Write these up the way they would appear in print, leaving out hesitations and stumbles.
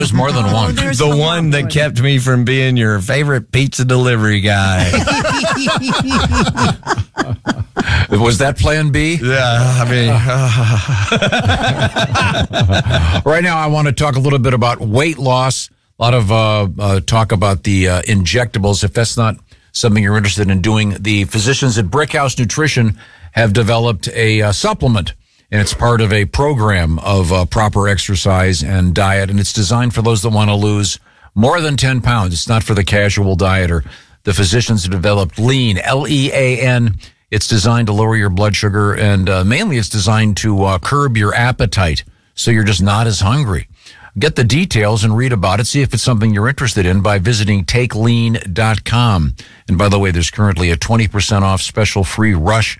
There's more than one. The one that kept me from being your favorite pizza delivery guy. Was that plan B? Yeah, I mean... Right now, I want to talk a little bit about weight loss. A lot of talk about the injectables. If that's not something you're interested in doing, the physicians at Brickhouse Nutrition have developed a supplement, and it's part of a program of proper exercise and diet, and it's designed for those that want to lose more than 10 pounds. It's not for the casual dieter. The physicians have developed Lean, L-E-A-N. It's designed to lower your blood sugar, and mainly it's designed to curb your appetite, so you're just not as hungry. Get the details and read about it. See if it's something you're interested in by visiting TakeLean.com. And by the way, there's currently a 20% off special free rush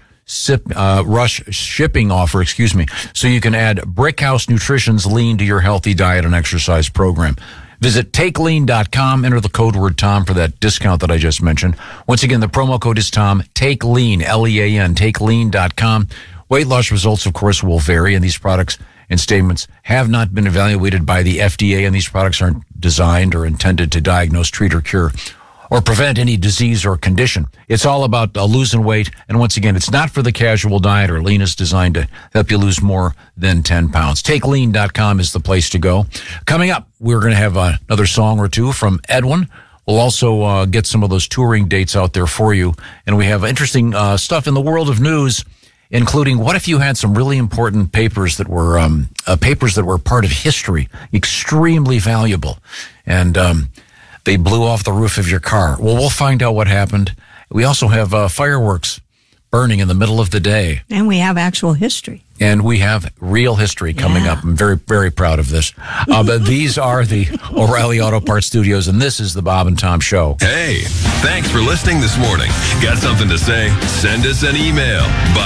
shipping offer, so you can add Brickhouse Nutrition's Lean to your healthy diet and exercise program. Visit TakeLean.com, enter the code word Tom for that discount that I just mentioned. Once again, the promo code is Tom, TakeLean, L-E-A-N, TakeLean.com. Weight loss results, of course, will vary, and these products and statements have not been evaluated by the FDA, and these products aren't designed or intended to diagnose, treat, or cure, or prevent any disease or condition. It's all about losing weight, and once again, it's not for the casual dieter. Lean is designed to help you lose more than 10 pounds. TakeLean.com is the place to go. Coming up, we're going to have another song or two from Edwin. We'll also get some of those touring dates out there for you, and we have interesting stuff in the world of news, including what if you had some really important papers that were part of history, extremely valuable, and they blew off the roof of your car. Well, we'll find out what happened. We also have fireworks burning in the middle of the day. And we have actual history. And we have real history coming up. I'm very, very proud of this. But these are the O'Reilly Auto Parts Studios, and this is the Bob and Tom Show. Hey, thanks for listening this morning. Got something to say? Send us an email.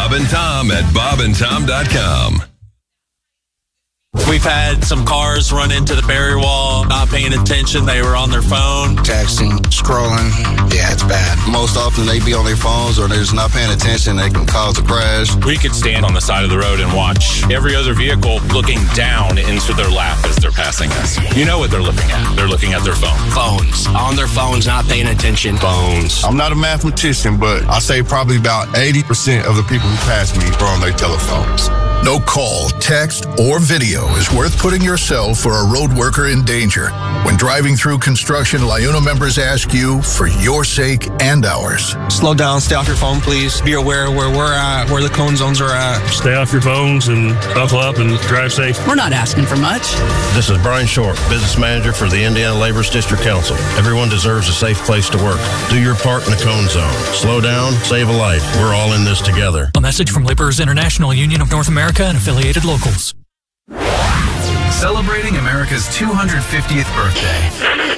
bobandtom@bobandtom.com. We've had some cars run into the barrier wall, not paying attention. They were on their phone. Texting, scrolling. Yeah, it's bad. Most often they be on their phones or they're just not paying attention. They can cause a crash. We could stand on the side of the road and watch every other vehicle looking down into their lap as they're passing us. You know what they're looking at. They're looking at their phone. Phones. On their phones, not paying attention. Phones. I'm not a mathematician, but I say probably about 80% of the people who pass me are on their telephones. No call, text, or video is worth putting yourself or a road worker in danger. When driving through construction, LIUNA members ask you for your sake and ours. Slow down, stay off your phone, please. Be aware where we're at, where the cone zones are at. Stay off your phones and buckle up and drive safe. We're not asking for much. This is Brian Short, business manager for the Indiana Laborers District Council. Everyone deserves a safe place to work. Do your part in the cone zone. Slow down, save a life. We're all in this together. A message from Laborers International Union of North America and affiliated locals. Celebrating America's 250th birthday.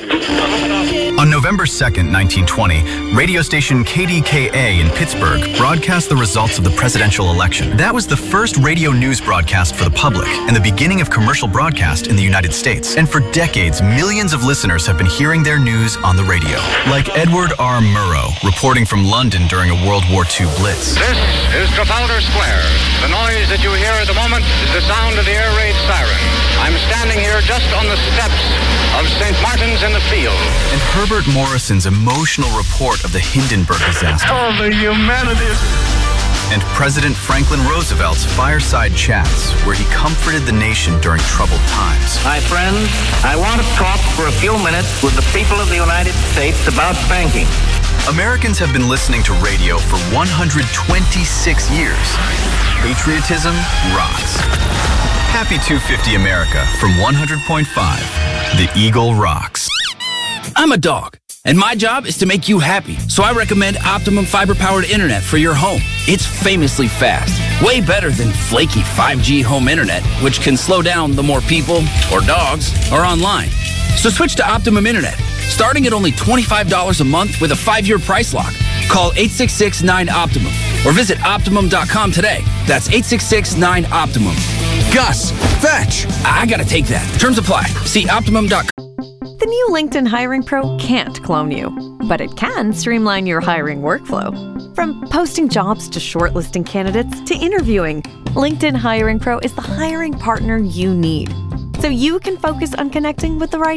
On November 2nd, 1920, radio station KDKA in Pittsburgh broadcast the results of the presidential election. That was the first radio news broadcast for the public and the beginning of commercial broadcast in the United States. And for decades, millions of listeners have been hearing their news on the radio. Like Edward R. Murrow, reporting from London during a World War II blitz. This is Trafalgar Square. The noise that you hear at the moment is the sound of the air raid siren. I'm standing here just on the steps of St. Martin's in the Field. And Herbert Morrison's emotional report of the Hindenburg disaster. Oh, the humanity. And President Franklin Roosevelt's fireside chats, where he comforted the nation during troubled times. My friends, I want to talk for a few minutes with the people of the United States about banking. Americans have been listening to radio for 126 years. Patriotism rocks. Happy 250 America from 100.5. The Eagle rocks. I'm a dog, and my job is to make you happy. So I recommend Optimum fiber-powered internet for your home. It's famously fast, way better than flaky 5G home internet, which can slow down the more people or dogs are online. So switch to Optimum Internet, starting at only $25 a month with a 5-year price lock. Call 866-9-OPTIMUM or visit Optimum.com today. That's 866-9-OPTIMUM. Gus, fetch! I gotta take that. Terms apply. See Optimum.com. The new LinkedIn Hiring Pro can't clone you, but it can streamline your hiring workflow. From posting jobs to shortlisting candidates to interviewing, LinkedIn Hiring Pro is the hiring partner you need. So so you can focus on connecting with the right